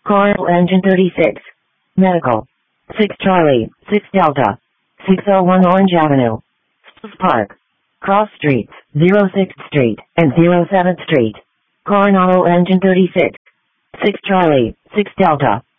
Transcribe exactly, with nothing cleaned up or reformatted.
Coronado Engine thirty-six. Medical. six Charlie, six Delta. six oh one Orange Avenue. Stills Park. Cross Streets, oh sixth Street, and oh seventh Street. Coronado Engine thirty-six. six Charlie, six Delta.